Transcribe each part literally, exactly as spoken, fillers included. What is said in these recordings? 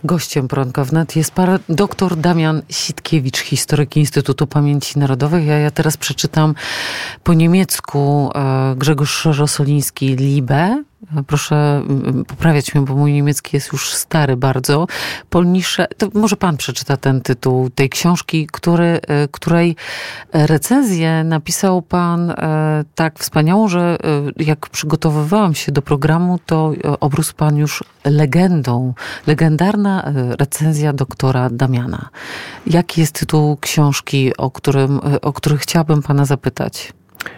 Gościem Poranka Wnet jest pan dr Damian Sitkiewicz, historyk Instytutu Pamięci Narodowej. Ja, ja teraz przeczytam po niemiecku e, Grzegorz Rosoliński Liebe. Proszę poprawiać mnie, bo mój niemiecki jest już stary bardzo. Polnische, to może pan przeczyta ten tytuł tej książki, który, której recenzję napisał pan tak wspaniałą, że jak przygotowywałam się do programu, to obrósł pan już legendą. Legendarna recenzja doktora Damiana. Jaki jest tytuł książki, o którym, o który chciałabym pana zapytać?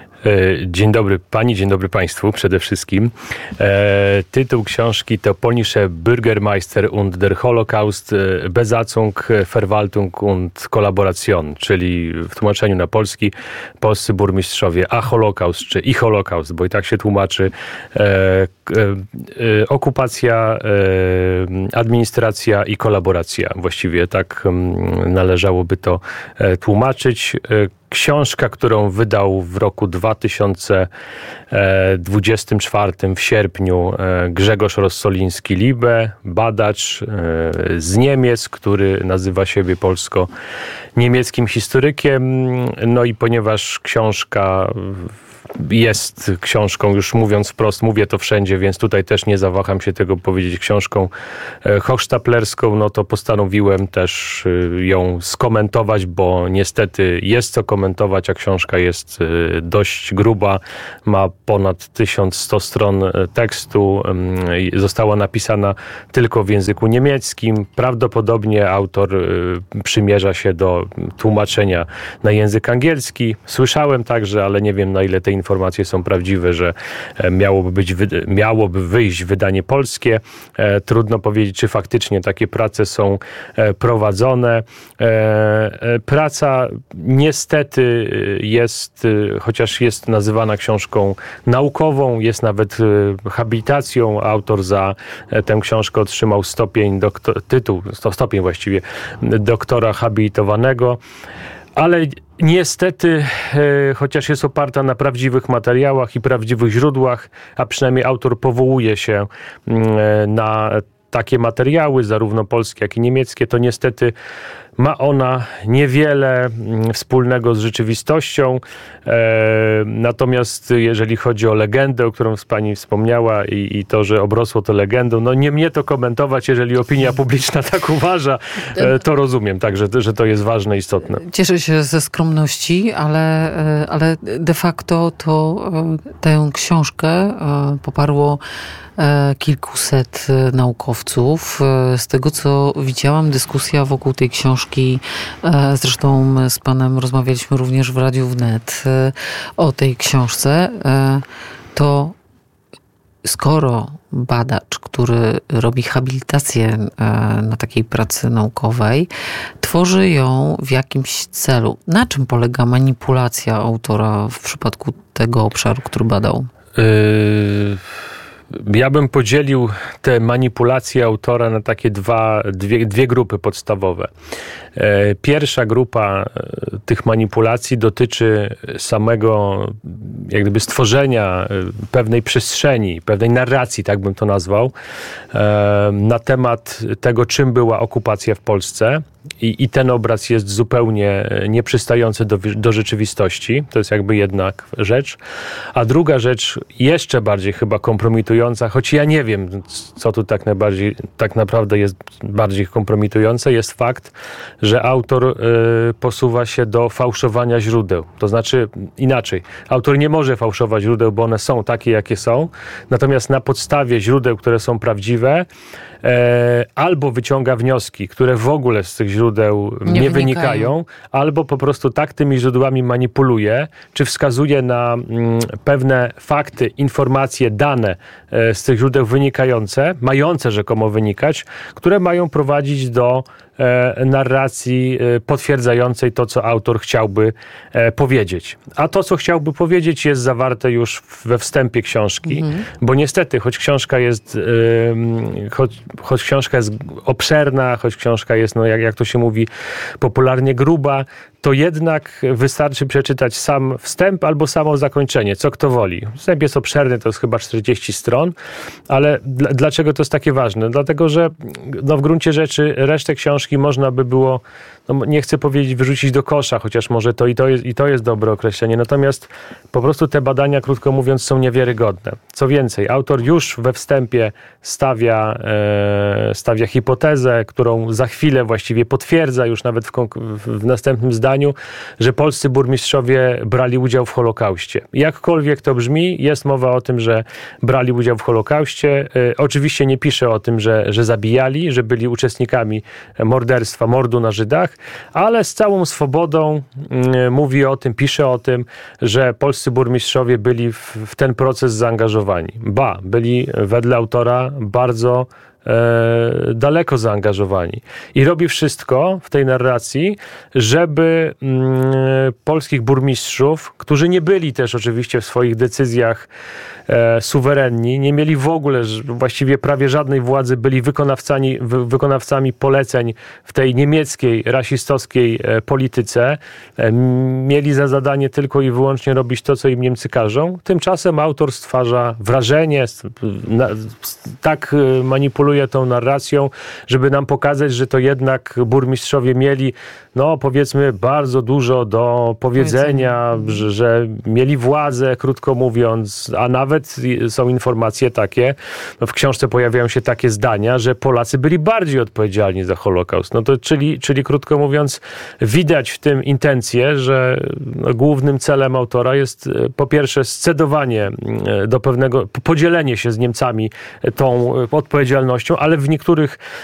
Dzień dobry pani, dzień dobry państwu przede wszystkim. E, tytuł książki to Polnische Bürgermeister und der Holocaust, Besatzung, Verwaltung und Kollaboration, czyli w tłumaczeniu na polski polscy burmistrzowie a Holokaust, czy i Holokaust, bo i tak się tłumaczy, e, e, e, okupacja, e, administracja i kolaboracja. Właściwie tak m, należałoby to e, tłumaczyć. E, Książka, którą wydał w roku dwa tysiące dwudziestym czwartym w sierpniu Grzegorz Rosoliński Liebe, badacz z Niemiec, który nazywa siebie polsko-niemieckim historykiem. No i ponieważ książka jest książką, już mówiąc wprost, mówię to wszędzie, więc tutaj też nie zawaham się tego powiedzieć, książką hochsztaplerską, no to postanowiłem też ją skomentować, bo niestety jest co komentować, a książka jest dość gruba, ma ponad tysiąc sto stron tekstu, została napisana tylko w języku niemieckim. Prawdopodobnie autor przymierza się do tłumaczenia na język angielski. Słyszałem także, ale nie wiem, na ile te informacje są prawdziwe, że miałoby być, miałoby wyjść wydanie polskie. Trudno powiedzieć, czy faktycznie takie prace są prowadzone. Praca niestety jest, chociaż jest nazywana książką naukową, jest nawet habilitacją. Autor za tę książkę otrzymał stopień, doktor, tytuł, stopień właściwie doktora habilitowanego. Ale niestety, e, chociaż jest oparta na prawdziwych materiałach i prawdziwych źródłach, a przynajmniej autor powołuje się e, na takie materiały, zarówno polskie, jak i niemieckie, to niestety ma ona niewiele wspólnego z rzeczywistością. E, natomiast jeżeli chodzi o legendę, o którą pani wspomniała i, i to, że obrosło to legendą, no nie mnie to komentować, jeżeli opinia publiczna tak uważa, e, to rozumiem tak, że, że to jest ważne, istotne. Cieszę się ze skromności, ale, ale de facto to tę książkę poparło kilkuset naukowców. Z tego, co widziałam, dyskusja wokół tej książki, zresztą z panem rozmawialiśmy również w Radiu Wnet o tej książce, to skoro badacz, który robi habilitację na takiej pracy naukowej, tworzy ją w jakimś celu. Na czym polega manipulacja autora w przypadku tego obszaru, który badał? Yy... Ja bym podzielił te manipulacje autora na takie dwa, dwie, dwie grupy podstawowe. Pierwsza grupa tych manipulacji dotyczy samego jak gdyby stworzenia pewnej przestrzeni, pewnej narracji, tak bym to nazwał, na temat tego, czym była okupacja w Polsce. I, i ten obraz jest zupełnie nieprzystający do, do rzeczywistości. To jest jakby jedna rzecz. A druga rzecz, jeszcze bardziej chyba kompromitująca, choć ja nie wiem, co tu tak najbardziej, tak naprawdę jest bardziej kompromitujące, jest fakt, że autor y, posuwa się do fałszowania źródeł. To znaczy inaczej. Autor nie może fałszować źródeł, bo one są takie, jakie są. Natomiast na podstawie źródeł, które są prawdziwe, e, albo wyciąga wnioski, które w ogóle z tych źródeł nie, nie wynikają, wynikają, albo po prostu tak tymi źródłami manipuluje, czy wskazuje na mm, pewne fakty, informacje, dane e, z tych źródeł wynikające, mające rzekomo wynikać, które mają prowadzić do e, narracji e, potwierdzającej to, co autor chciałby e, powiedzieć. A to, co chciałby powiedzieć, jest zawarte już we wstępie książki, mhm. bo niestety, choć książka jest e, choć, choć książka jest obszerna, choć książka jest, no jak, jak to się mówi, popularnie gruba, to jednak wystarczy przeczytać sam wstęp albo samo zakończenie, co kto woli. Wstęp jest obszerny, to jest chyba czterdzieści stron, ale dl- dlaczego to jest takie ważne? Dlatego, że no, w gruncie rzeczy resztę książki można by było, no, nie chcę powiedzieć wyrzucić do kosza, chociaż może to i to jest, i to jest dobre określenie, natomiast po prostu te badania, krótko mówiąc, są niewiarygodne. Co więcej, autor już we wstępie stawia, e, stawia hipotezę, którą za chwilę właściwie potwierdza już nawet w, konk- w następnym zdaniu, że polscy burmistrzowie brali udział w Holokauście. Jakkolwiek to brzmi, jest mowa o tym, że brali udział w Holokauście. E, oczywiście nie pisze o tym, że, że zabijali, że byli uczestnikami morderstwa, mordu na Żydach, ale z całą swobodą e, mówi o tym, pisze o tym, że polscy burmistrzowie byli w, w ten proces zaangażowani. Ba, byli wedle autora bardzo E, daleko zaangażowani. I robi wszystko w tej narracji, żeby mm, polskich burmistrzów, którzy nie byli też oczywiście w swoich decyzjach e, suwerenni, nie mieli w ogóle właściwie prawie żadnej władzy, byli wykonawcami, wy, wykonawcami poleceń w tej niemieckiej, rasistowskiej e, polityce, e, mieli za zadanie tylko i wyłącznie robić to, co im Niemcy każą. Tymczasem autor stwarza wrażenie, na, tak manipuluje tą narracją, żeby nam pokazać, że to jednak burmistrzowie mieli, no powiedzmy, bardzo dużo do powiedzenia, że, że mieli władzę, krótko mówiąc, a nawet są informacje takie, no w książce pojawiają się takie zdania, że Polacy byli bardziej odpowiedzialni za Holokaust. No to czyli, czyli krótko mówiąc, widać w tym intencję, że no, głównym celem autora jest po pierwsze scedowanie do pewnego, podzielenie się z Niemcami tą odpowiedzialnością, ale w niektórych